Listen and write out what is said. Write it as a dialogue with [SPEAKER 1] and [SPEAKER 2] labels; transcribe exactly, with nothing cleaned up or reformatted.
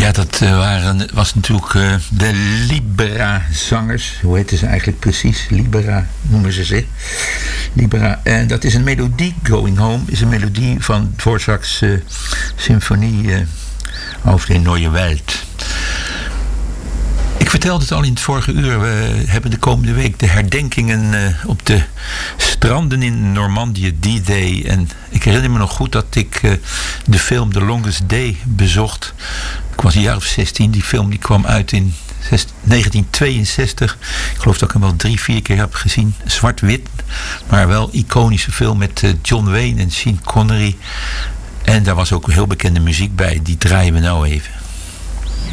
[SPEAKER 1] Ja, dat uh, waren, was natuurlijk uh, de Libera-zangers. Hoe heette ze eigenlijk precies? Libera noemen ze ze. Libera. En dat is een melodie. Going Home is een melodie van Dvorak's uh, symfonie uh, over de Neue Welt. Ik vertelde het al in het vorige uur. We hebben de komende week de herdenkingen uh, op de stranden in Normandië, D-Day. En ik herinner me nog goed dat ik uh, de film The Longest Day bezocht. Ik was een jaar of zestien. Die film die kwam uit in negentien tweeënzestig. Ik geloof dat ik hem wel drie, vier keer heb gezien. Zwart-wit, maar wel iconische film met uh, John Wayne en Sean Connery. En daar was ook heel bekende muziek bij. Die draaien we nou even.